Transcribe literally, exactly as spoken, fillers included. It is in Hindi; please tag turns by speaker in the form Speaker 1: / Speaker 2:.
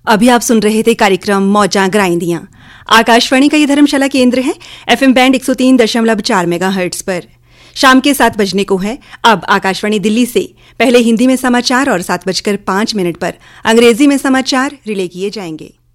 Speaker 1: अभी आप सुन रहे थे कार्यक्रम मौजां ग्राइंदियां। आकाशवाणी का ये धर्मशाला केंद्र है एफएम बैंड एक सौ तीन दशमलव चार मेगाहर्ट्ज पर। शाम के सात बजने को है। अब आकाशवाणी दिल्ली से पहले हिंदी में समाचार और सात बजकर पांच मिनट पर अंग्रेजी में समाचार रिले किए जाएंगे।